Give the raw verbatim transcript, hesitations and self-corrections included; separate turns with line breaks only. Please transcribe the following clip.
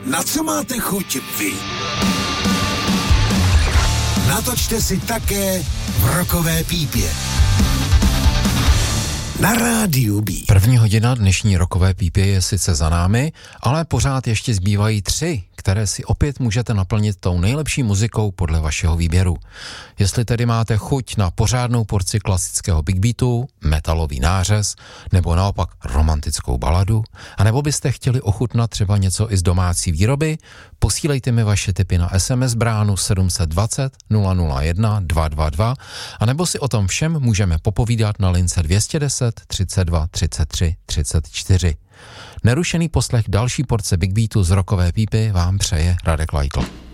na co máte chuť vy. Natočte si také v Rockové pípě. Na rádiu B.
První hodina dnešní Rockové pípě je sice za námi, ale pořád ještě zbývají tři, které si opět můžete naplnit tou nejlepší muzikou podle vašeho výběru. Jestli tedy máte chuť na pořádnou porci klasického big beatu, metalový nářez, nebo naopak romantickou baladu, anebo byste chtěli ochutnat třeba něco i z domácí výroby, posílejte mi vaše tipy na es em es bránu sedm set dvacet nula nula jedna dva dva dva, anebo si o tom všem můžeme popovídat na lince dvě stě deset třicet dva třicet tři třicet čtyři. Nerušený poslech další porce Big Beatu z Rockové pípy vám přeje Radek Lajtl.